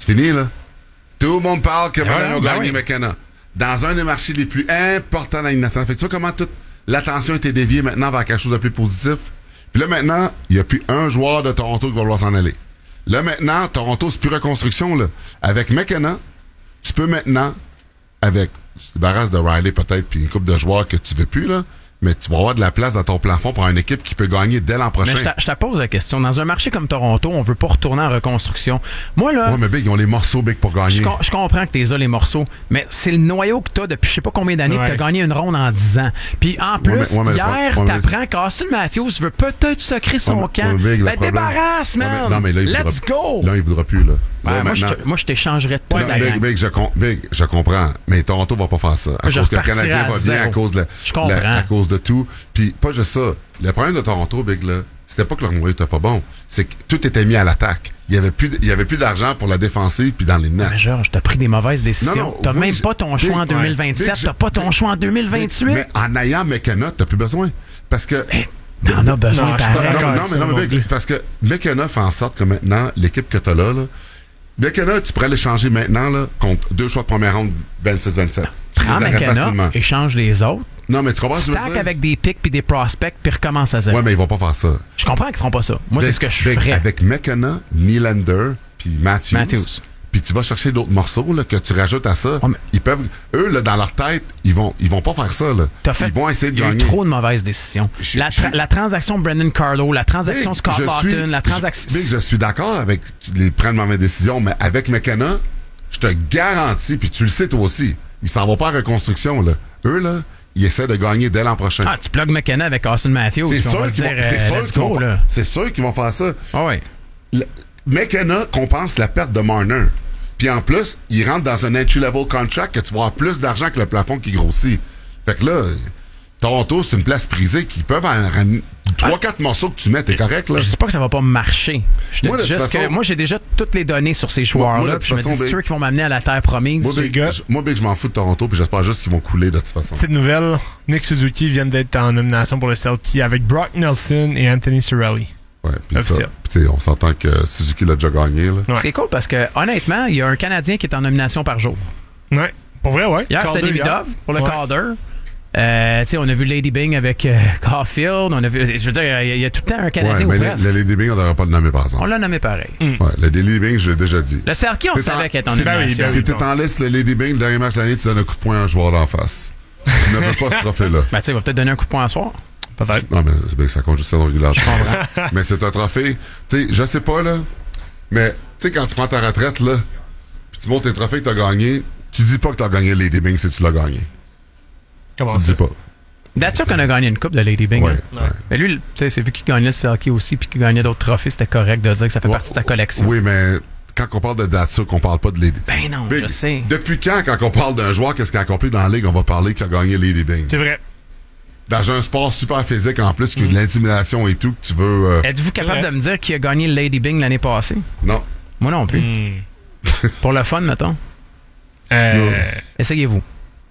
Fini, là. Tout le monde parle que Montréal a gagné McKenna. Dans un des marchés les plus importants de la Ligue nationale. Fait que tu vois comment toute l'attention a été déviée maintenant vers quelque chose de plus positif. Puis là, maintenant, il n'y a plus un joueur de Toronto qui va vouloir s'en aller. Là, maintenant, Toronto, c'est plus reconstruction, là. Avec McKenna, tu peux maintenant, avec, tu te débarrasses de Riley peut-être, puis une couple de joueurs que tu veux plus, là, mais tu vas avoir de la place dans ton plafond pour une équipe qui peut gagner dès l'an prochain. Mais je te pose la question. Dans un marché comme Toronto, on veut pas retourner en reconstruction. Moi, là... Ouais, mais Big, ils ont les morceaux, Big, pour gagner. Je comprends que t'es les morceaux, mais c'est le noyau que t'as depuis je sais pas combien d'années que t'as gagné une ronde en 10 ans. Puis en plus, hier, t'apprends qu'Austin Matthews veut peut-être sacrer son camp. Débarrasse, man! Non, mais là, Let's go! Là, il voudra plus, là. Moi, je t'échangerais de toi de la gang. Big, je comprends. Mais Toronto va pas faire ça. À cause que le Canadien va bien, à cause de tout. Puis pas juste ça. Le problème de Toronto, Big, là, c'était pas que leur noyau était pas bon. C'est que tout était mis à l'attaque. Il y avait plus d'argent pour la défensive puis dans les nets. Mais Georges, t'as pris des mauvaises décisions. T'as même pas ton choix en 2027. T'as pas ton choix en 2028. Mais en ayant McKenna, t'as plus besoin. Parce que... T'en as besoin Big, parce que McKenna fait en sorte que maintenant, l'équipe que t'as là, McKenna, tu pourrais l'échanger maintenant là, contre 2 choix de première ronde 26-27. Prends McKenna, échange les autres. Non, mais tu comprends ce que je veux dire? Stack avec des picks puis des prospects puis recommence à zéro. Ouais, mais ils vont pas faire ça. Je comprends qu'ils feront pas ça. Moi, c'est ce que je ferais. Avec McKenna, Nylander puis Matthews. Puis tu vas chercher d'autres morceaux là, que tu rajoutes à ça. Ouais, ils peuvent, eux, là, dans leur tête, ils vont pas faire ça. Là. Ils vont essayer de gagner. Il y a eu trop de mauvaises décisions. La transaction Brendan Carlo, la transaction Scott Laughton, la transaction... Je suis d'accord avec les prendre de mauvaises décisions, mais avec McKenna, je te garantis, puis tu le sais toi aussi, ils s'en vont pas en reconstruction. Là. Eux, là, ils essaient de gagner dès l'an prochain. Ah, tu plugues McKenna avec Austin Matthews. C'est sûr qu'ils vont faire ça. Ah oui. McKenna compense la perte de Marner. Puis en plus, il rentre dans un entry-level contract que tu vas avoir plus d'argent que le plafond qui grossit. Fait que là, Toronto, c'est une place prisée qui peuvent en ramener 3-4 morceaux que tu mets, t'es correct, là? Je dis pas que ça va pas marcher. Je te dis juste que moi, j'ai déjà toutes les données sur ces joueurs-là, puis je me dis, c'est eux qui vont m'amener à la terre promise. Moi, Big, je m'en fous de Toronto, puis j'espère juste qu'ils vont couler de toute façon. Petite nouvelle, Nick Suzuki vient d'être en nomination pour le Selkie avec Brock Nelson et Anthony Cirelli. Ouais, puis ça, on s'entend que Suzuki l'a déjà gagné. Là. Ouais. C'est cool parce que, honnêtement, il y a un Canadien qui est en nomination par jour. Ouais, pour vrai, ouais. Hier, c'est Davidov pour le Calder. On a vu Lady Bing avec Caulfield. On a vu, je veux dire, il y a tout le temps un Canadien ou presque. Le Lady Bing, on n'aurait pas le nommé par exemple. On l'a nommé pareil. Ouais, le Lady Bing, je l'ai déjà dit. Le Selkie, on savait qu'elle est en nomination. Si t'es en liste, le Lady Bing, le dernier match de l'année, tu donnes un coup de poing à un joueur d'en face. Tu ne veux pas ce trophée-là. Ben, tu sais, il va peut-être donner un coup de poing à soir. Peut-être. Non, mais ça compte juste dans le village. Mais c'est un trophée. Tu sais, je sais pas, là. Mais, tu sais, quand tu prends ta retraite, là, puis tu montes tes trophées que t'as gagné, tu dis pas que t'as gagné le Lady Bing si tu l'as gagné. Comment tu ça? dis pas. D'être sûr qu'on a gagné une coupe de Lady Bing. Ouais, hein? Ouais. Mais lui, tu sais, c'est vu qu'il gagnait le Selkie aussi puis qu'il gagnait d'autres trophées, c'était correct de dire que ça fait partie de ta collection. Oui, mais quand on parle de Datsuk, on parle pas de Lady Ben Bing. non, je sais. Depuis quand on parle d'un joueur, qu'est-ce qu'il a accompli dans la Ligue, on va parler qu'il a gagné Lady Bing? C'est vrai. Dans un sport super physique en plus, qui a de l'intimidation et tout, que tu veux... Êtes-vous capable de me dire qui a gagné le Lady Bing l'année passée? Non. Moi non plus. Pour le fun, mettons. Essayez-vous.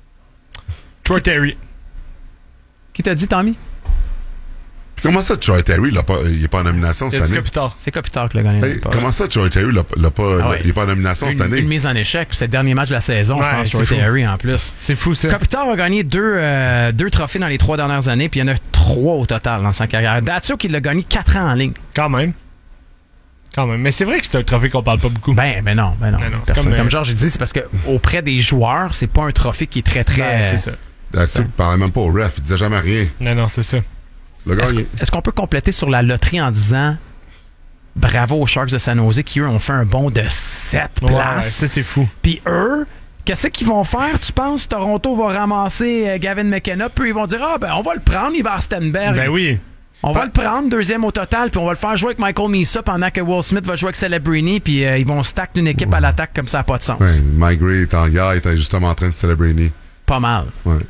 Troy Terry. Qui t'a dit, Tommy? Comment ça, Troy Terry, il n'est pas en nomination cette année? C'est Kopitar qui l'a gagné. Comment ça, Troy Terry, il n'est pas en nomination cette année? Une mise en échec, puis c'est le dernier match de la saison, je pense, Troy Terry en plus. C'est fou, ça. Kopitar a gagné deux trophées dans les 3 dernières années, puis il y en a 3 au total dans sa carrière. Datsuk, il l'a gagné 4 ans en ligne. Quand même. Mais c'est vrai que c'est un trophée qu'on parle pas beaucoup. Ben non. Comme Georges dit, c'est parce que auprès des joueurs, c'est pas un trophée qui est très... c'est ça. Datsuk ne parlait même pas au ref, il disait jamais rien. Non, c'est ça. Est-ce qu'on peut compléter sur la loterie en disant bravo aux Sharks de San Jose qui, eux, ont fait un bond de 7 places? Ouais, ça, c'est fou. Puis eux, qu'est-ce qu'ils vont faire, tu penses? Toronto va ramasser Gavin McKenna, puis ils vont dire on va le prendre, Ivar Stenberg. Ben oui. On va le prendre, 2e au total, puis on va le faire jouer avec Michael Misa pendant que Will Smith va jouer avec Celebrini, puis ils vont stack une équipe à l'attaque comme ça n'a pas de sens. Ouais, Mike Gray était justement en train de Celebrini. Pas mal. Ouais.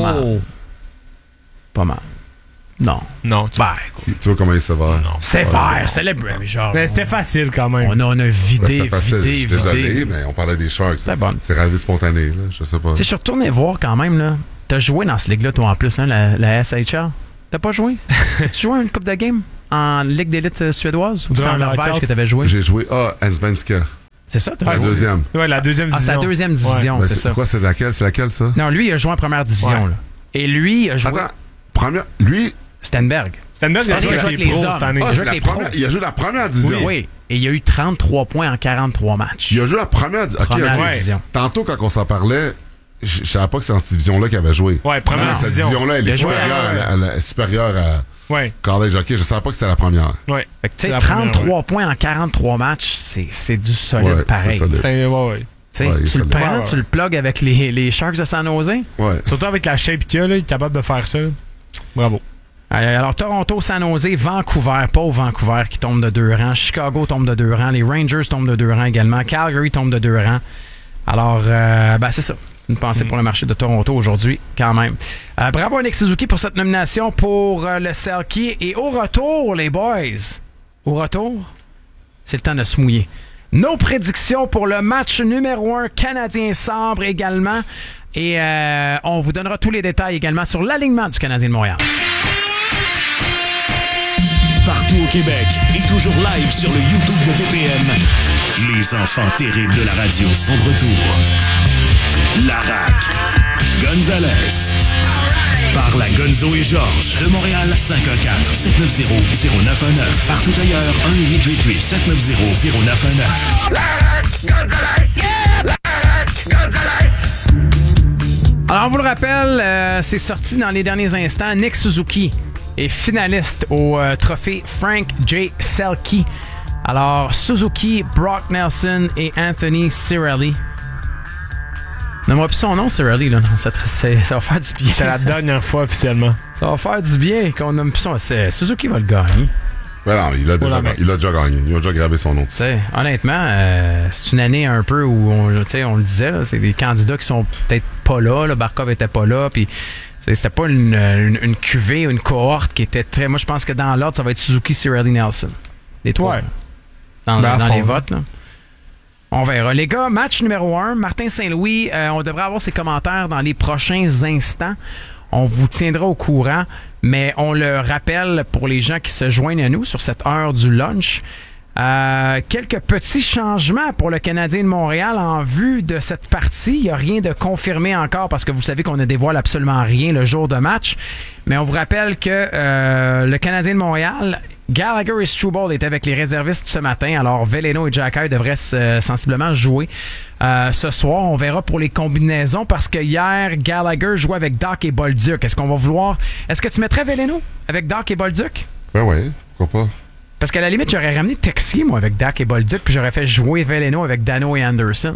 Pas mal. Non. Tu vois comment il est sévère? Non. Sévère, Celebrini, genre. Mais c'était facile quand même. On a vidé, Je suis désolé, mais on parlait des Sharks. C'est bon. C'est ravi spontané, là. Je sais pas. Tu sais, je suis retourné voir quand même, là. T'as joué dans cette ligue-là, toi, en plus, hein, la SHL. T'as pas joué? As-tu joué une coupe de game en Ligue d'élite suédoise? Ou c'était en Norvège que t'avais joué? J'ai joué Svenska. C'est ça, la deuxième. Ouais, la deuxième division. C'est la deuxième division, c'est ça. Quoi, c'est laquelle, ça? Non, lui, il a joué en première division, là. Et lui, il a joué... Attends, lui... Stenberg, il a joué avec les pros cette année. Il a joué la première division. Oui, et il a eu 33 points en 43 matchs. Il a joué la première division. Tantôt, quand on s'en parlait, je savais pas que c'est dans cette division-là qu'il avait joué. Ouais, première division. Cette division-là, elle est supérieure à college hockey. Je savais pas que c'était la première. Ouais. Fait que, tu sais, 33 points en 43 matchs, c'est du solide pareil. Tu le plugues avec les Sharks de San Jose. Ouais. Surtout avec la shape qu'il a, là, il est capable de faire ça. Bravo. Alors, Toronto, San Jose, Vancouver, pauvre Vancouver qui tombe de 2 rangs. Chicago tombe de 2 rangs. Les Rangers tombent de 2 rangs également. Calgary tombe de 2 rangs. Alors, c'est ça. Une pensée pour le marché de Toronto aujourd'hui, quand même. Bravo à Nick Suzuki pour cette nomination pour le Selkie. Et au retour, les boys, c'est le temps de se mouiller. Nos prédictions pour le match numéro 1 Canadien-Sabre également. Et on vous donnera tous les détails également sur l'alignement du Canadien de Montréal. Partout au Québec et toujours live sur le YouTube de BPM. Les enfants terribles de la radio sont de retour. Larac, Gonzalez, par la Gonzo et Georges de Montréal, 514-790-0919. Partout ailleurs, 1-888-790-0919. Larac, Gonzalez, yeah! Larac, Gonzalez. Alors, on vous le rappelle, c'est sorti dans les derniers instants. Nick Suzuki est finaliste au trophée Frank J. Selke. Alors, Suzuki, Brock Nelson et Anthony Cirelli. Nomme-moi plus son nom, Cirelli, là. Ça va faire du bien. C'était la dernière fois officiellement. Ça va faire du bien qu'on nomme plus son nom. Suzuki va le gagner. Ben non, il a déjà gagné. Il a déjà gravé son nom. Honnêtement, c'est une année un peu où on le disait, là, c'est des candidats qui sont peut-être pas là. Barkov était pas là. Puis c'était pas une cuvée ou une cohorte qui était très. Moi, je pense que dans l'ordre, ça va être Suzuki, Cirelli, Nelson. Les trois. Ouais. Dans les votes, là. On verra. Les gars, match numéro 1, Martin Saint-Louis, on devrait avoir ses commentaires dans les prochains instants. On vous tiendra au courant, mais on le rappelle pour les gens qui se joignent à nous sur cette heure du lunch. Quelques petits changements pour le Canadien de Montréal en vue de cette partie. Il n'y a rien de confirmé encore parce que vous savez qu'on ne dévoile absolument rien le jour de match. Mais on vous rappelle que le Canadien de Montréal, Gallagher et Struble étaient avec les réservistes ce matin. Alors, Veleno et Jacky devraient sensiblement jouer ce soir. On verra pour les combinaisons parce que hier, Gallagher jouait avec Doc et Bolduc. Est-ce qu'on va vouloir... Est-ce que tu mettrais Veleno avec Doc et Bolduc? Ben oui, pourquoi pas? Parce qu'à la limite, j'aurais ramené Texier, moi, avec Dak et Bolduc, puis j'aurais fait jouer Veleno avec Dano et Anderson.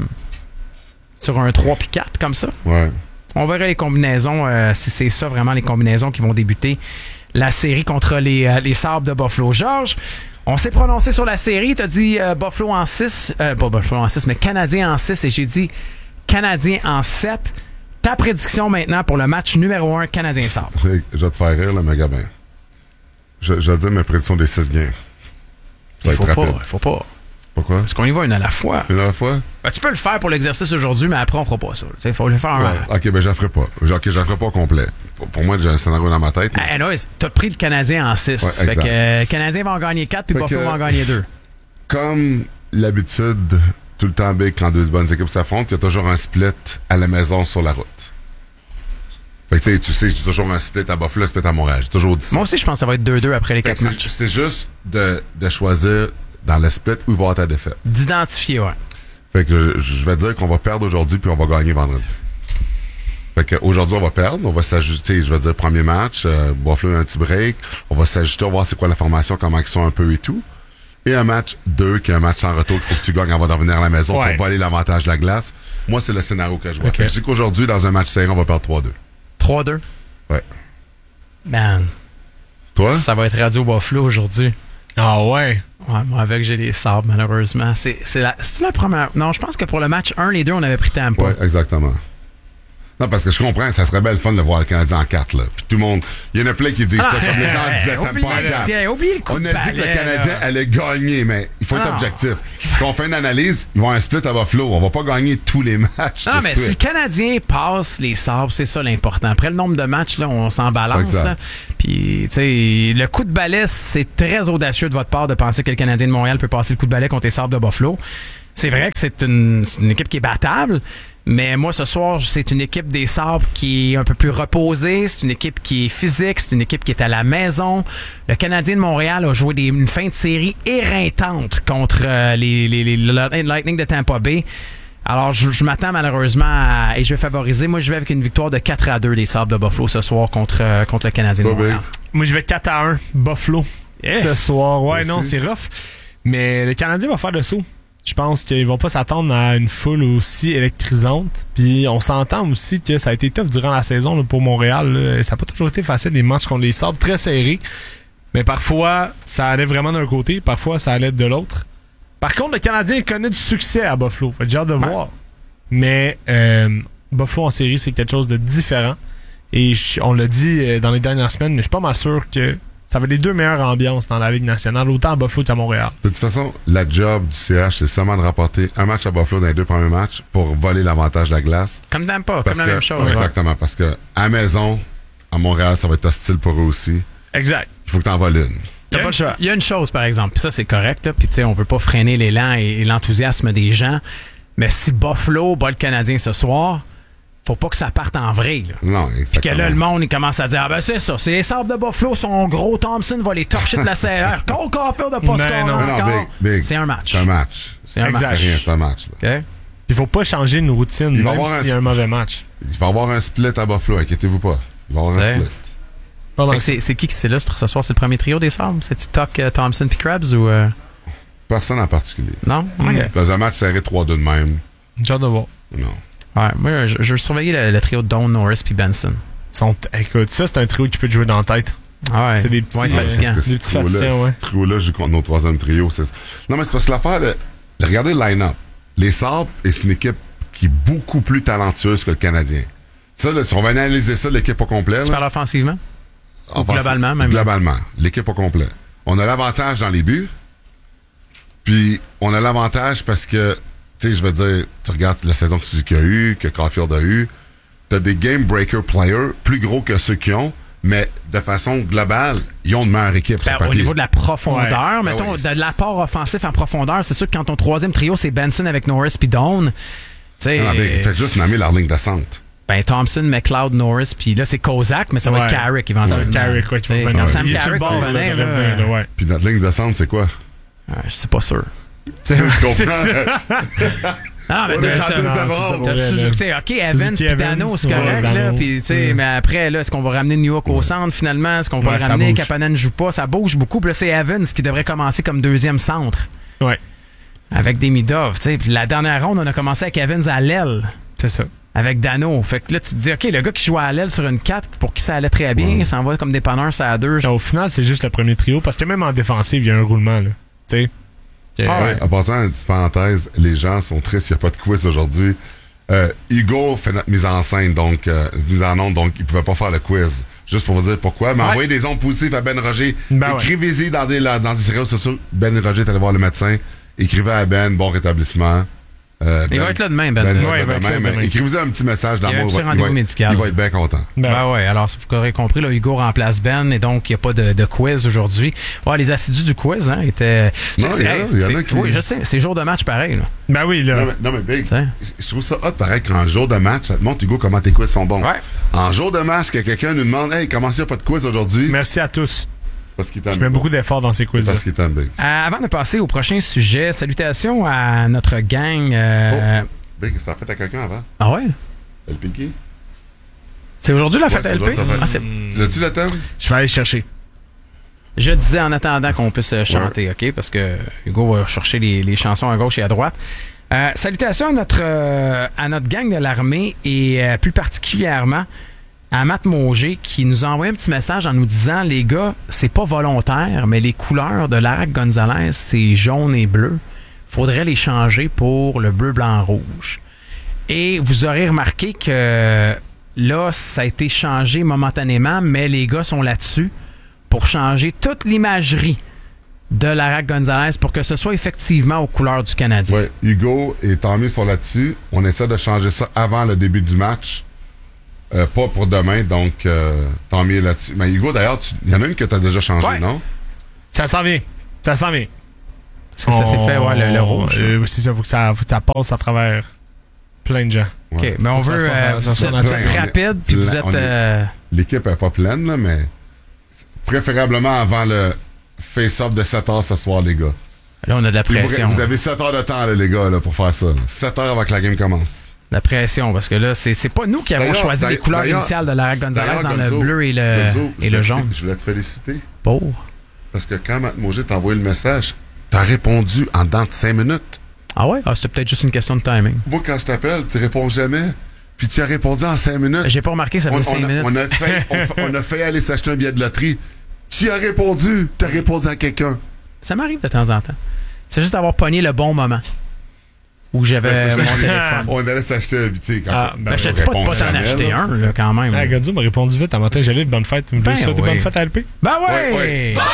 Sur un 3-4, comme ça. Ouais. On verra les combinaisons, si c'est ça vraiment les combinaisons qui vont débuter la série contre les Sabres de Buffalo. Georges, on s'est prononcé sur la série. T'as dit Buffalo en 6, pas Buffalo en 6, mais Canadien en 6, et j'ai dit Canadien en 7. Ta prédiction maintenant pour le match numéro 1 Canadien-Sabres. Je vais te faire rire, là, mais gars, ben. Je vais dire ma prédiction des 6 games. Il faut pas. Pourquoi? Parce qu'on y va une à la fois. Une à la fois? Ben, tu peux le faire pour l'exercice aujourd'hui, mais après, on fera pas ça. Il faut le faire OK, ben, je la ferai pas. OK, je la ferai pas au complet. Pour moi, j'ai un scénario dans ma tête. Non, t'as pris le Canadien en 6. Ouais, fait que le Canadien va en gagner 4, puis Buffalo va en gagner 2. Comme l'habitude, tout le temps big, quand deux bonnes équipes s'affrontent, il y a toujours un split à la maison sur la route. Fait que tu sais, j'ai toujours un split à Buffalo, un split à Montréal. J'ai toujours dit ça. Moi aussi, je pense que ça va être 2-2 après les 4 matchs. C'est juste de choisir dans le split où il va y avoir ta défaite. D'identifier, ouais. Fait que je vais dire qu'on va perdre aujourd'hui puis on va gagner vendredi. Fait que aujourd'hui, on va perdre. On va s'ajuster, je vais dire, premier match. Buffalo un petit break. On va s'ajuster, on va voir c'est quoi la formation, comment ils sont un peu et tout. Et un match 2, qui est un match sans retour qu'il faut que tu gagnes avant de revenir à la maison pour voler l'avantage de la glace. Moi, c'est le scénario que je vois. Fait que je dis qu'aujourd'hui, dans un match serré, on va perdre 3-2. 3-2? Ouais. Man. Toi? Ça va être Radio Buffalo aujourd'hui. Ah ouais? Ouais, moi avec, j'ai les Sabres, malheureusement. C'est la première... Non, je pense que pour le match 1, les deux, on avait pris Tampa. Ouais, exactement. Non, parce que je comprends, ça serait belle fun de voir le Canadien en 4, là. Puis tout le monde... Il y en a plein qui disent ça, comme les gens disaient Tampa en 4. Oubliez le coup de On a dit que le Canadien allait gagner, mais il faut être objectif. Quand on fait une analyse, ils vont un split à Buffalo. On va pas gagner tous les matchs. Non, mais si le Canadien passe les Sabres, c'est ça l'important. Après le nombre de matchs, là, on s'en balance. Là. Puis, tu sais, le coup de balai, c'est très audacieux de votre part de penser que le Canadien de Montréal peut passer le coup de balai contre les Sabres de Buffalo. C'est vrai que c'est une équipe qui est battable, mais moi, ce soir, c'est une équipe des Sabres qui est un peu plus reposée. C'est une équipe qui est physique. C'est une équipe qui est à la maison. Le Canadien de Montréal a joué une fin de série éreintante contre les Lightning de Tampa Bay. Alors, je m'attends malheureusement et je vais favoriser. Moi, je vais avec une victoire de 4-2 des Sabres de Buffalo ce soir contre le Canadien de Montréal. Moi, je vais 4-1 Buffalo ce soir. Ouais, non, c'est rough. Mais le Canadien va faire le saut. Je pense qu'ils vont pas s'attendre à une foule aussi électrisante. Puis on s'entend aussi que ça a été tough durant la saison là, pour Montréal. Là. Ça n'a pas toujours été facile, les matchs contre les Sabres très serrés. Mais parfois, ça allait vraiment d'un côté, parfois ça allait de l'autre. Par contre, le Canadien connaît du succès à Buffalo. Fait que j'ai hâte de voir. Mais Buffalo en série, c'est quelque chose de différent. Et on l'a dit dans les dernières semaines, mais je suis pas mal sûr que ça va être les deux meilleures ambiances dans la Ligue nationale, autant à Buffalo qu'à Montréal. De toute façon, la job du CH, c'est seulement de rapporter un match à Buffalo dans les 2 premiers matchs pour voler l'avantage de la glace. Comme Tampa, comme la même chose. Exactement, parce que à maison, à Montréal, ça va être hostile pour eux aussi. Exact. Il faut que tu en voles une. Il y a une chose, par exemple, puis ça, c'est correct, puis tu sais, on veut pas freiner l'élan et l'enthousiasme des gens, mais si Buffalo bat le Canadien ce soir, faut pas que ça parte en vrai. Là. Non, exactement. Puis que là, le monde, il commence à dire, ah ben c'est ça, c'est les Sabres de Buffalo, son gros Thompson va les torcher de la CR. Cole Caulfield de pas score encore. Big. C'est un match. C'est un match. C'est un match. C'est un match. Okay. Il faut pas changer une routine, même s'il y a un mauvais match. Il va y avoir un split à Buffalo, inquiétez-vous pas. Il va y avoir un split. C'est qui s'illustre ce soir? C'est le premier trio des Sabres? C'est-tu Tuck, Thompson puis Krebs ou... Personne en particulier. Non? Okay. Dans un match serré 3-2 de même. J'ai hâte de voir. Non. Ouais, moi, je veux surveiller le trio de Doan, Norris puis Benson. Écoute, ça, c'est un trio qui peut te jouer dans la tête. Ah ouais. C'est des petits fatigants. Des petits fatigants, Ce trio-là joue contre nos troisième trio. Non, mais c'est parce que l'affaire, regardez le line-up. Les Sabres, c'est une équipe qui est beaucoup plus talentueuse que le Canadien. Ça, là, si on va analyser ça, l'équipe au complet. Tu parles offensivement? Globalement, même. Globalement, l'équipe au complet. On a l'avantage dans les buts. Puis, on a l'avantage parce que, tu sais, je veux dire, tu regardes la saison que Suzuki a eue, que Caulfield a eue. T'as des game breaker players plus gros que ceux qui ont, mais de façon globale, ils ont une meilleure équipe. Au niveau de la profondeur, mettons, de l'apport offensif en profondeur, c'est sûr que quand ton troisième trio, c'est Benson avec Norris puis Doan, tu sais. Faites juste nommer leur ligne de centre. Thompson, McLeod, Norris, puis là, c'est Kozak, mais ça va être Carrick éventuellement. Carrick, Quand Sam Carrick va venir, puis notre ligne de centre, c'est quoi? Je suis pas sûr. Tu comprends? Ah, mais t'as Suzuki. OK, Evans puis Dano, c'est correct, là. Puis, tu sais, mais après, là, est-ce qu'on va ramener New York au centre, finalement? Est-ce qu'on va le ramener? Kapanen ne joue pas. Ça bouge beaucoup. Puis là, c'est Evans qui devrait commencer comme deuxième centre. Ouais. Avec Demidov, tu sais. Puis la dernière ronde, on a commencé avec Evans à l'aile. C'est ça. Avec Dano. Fait que là, tu te dis, OK, le gars qui joue à l'aile sur une 4, pour qui ça allait très bien, il s'en va comme dépanneur, ça à 2. Au final, c'est juste le premier trio, parce que même en défensive, il y a un roulement, là. Tu sais. En passant, une petite parenthèse, les gens sont tristes, il n'y a pas de quiz aujourd'hui. Hugo fait notre mise en scène, donc mise en onde, donc il pouvait pas faire le quiz. Juste pour vous dire pourquoi. Mais envoyez des ondes positives à Ben Roger. Écrivez-y dans des réseaux sociaux. Ben Roger est allé voir le médecin. Écrivez à Ben, bon rétablissement. Il va être là demain, Ben. Il va être là demain. Écrivez-vous un petit message d'amour. Il y a un petit rendez-vous médical. Il va être bien content. Ouais. Alors, si vous aurez compris, là, Hugo remplace Ben et donc il n'y a pas de quiz aujourd'hui. Ouais, les assidus du quiz, hein, étaient. Non, il y en a qui... Oui, je sais, c'est jour de match pareil, là. Ben oui, là. Non, mais Big, je trouve ça hot, pareil, qu'en jour de match, ça te montre, Hugo, comment tes quiz sont bons. Ouais. En jour de match, que quelqu'un nous demande, hey, comment il n'y a pas de quiz aujourd'hui? Merci à tous. Parce qu'il t'aime. Je mets beaucoup d'efforts dans ces quiz. Parce qu'il t'aime, Big. Avant de passer au prochain sujet, salutations à notre gang. Big, qu'est-ce que t'as fait à quelqu'un avant? Ah ouais? Le Pinky? C'est aujourd'hui la fête LP? L'as-tu le thème? Je vais aller chercher. Je disais en attendant qu'on puisse chanter, OK? Parce que Hugo va chercher les chansons à gauche et à droite. Salutations à notre gang de l'armée et plus particulièrement à Matt Mauger qui nous a envoyé un petit message en nous disant, les gars, c'est pas volontaire, mais les couleurs de l'Arac Gonzalez, c'est jaune et bleu. Faudrait les changer pour le bleu, blanc, rouge. Et vous aurez remarqué que là, ça a été changé momentanément, mais les gars sont là-dessus pour changer toute l'imagerie de l'Arac Gonzalez pour que ce soit effectivement aux couleurs du Canadien. Oui, Hugo et Tommy sont là-dessus. On essaie de changer ça avant le début du match. Pas pour demain, donc Tommy est là-dessus. Mais Hugo, d'ailleurs, il y en a une que tu as déjà changée, non? Ça s'en vient. Ça s'en vient. Est-ce que ça s'est fait, le rouge? C'est ça, faut que ça passe à travers plein de gens. OK, mais on veut... vous êtes rapide, puis vous êtes... L'équipe n'est pas pleine, là, mais préférablement avant le face-off de 7 heures ce soir, les gars. Là, on a de la pression. Vous avez 7 heures de temps, là, les gars, là, pour faire ça. 7 heures avant que la game commence. La pression, parce que là, c'est pas nous qui avons choisi les couleurs initiales de la Gonzalez dans le bleu et le jaune. Je voulais te féliciter. Pour? Parce que quand Matt Mauger t'a envoyé le message, t'as répondu en dedans de 5 minutes. Ah ouais? Ah, c'était peut-être juste une question de timing. Moi, quand je t'appelle, tu réponds jamais. Puis tu as répondu en 5 minutes. J'ai pas remarqué, ça fait 5 minutes. On a fait aller s'acheter un billet de loterie. Tu as répondu. T'as répondu à quelqu'un. Ça m'arrive de temps en temps. C'est juste d'avoir pogné le bon moment. Où j'avais mon téléphone. On allait s'acheter un billet. Je te dis pas de pas t'en acheter un, là, quand même. Gadzou m'a répondu vite. En matin, j'allais de bonne fête. Tu me souhaites bonne fête à LP? Ben ouais!